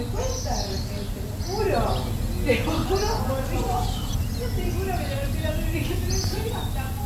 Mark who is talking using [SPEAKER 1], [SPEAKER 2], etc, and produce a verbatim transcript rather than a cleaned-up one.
[SPEAKER 1] me cuenta de repente, te lo juro. Te lo juro, por Dios. Yo te juro que le metí la mano y dije, pero soy hasta